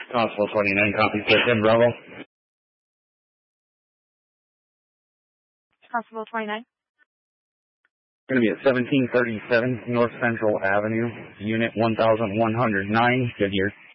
Constable 29, copy 10 Bravo. Constable 29. Going to be at 1737 North Central Avenue, Unit 1109, Goodyear.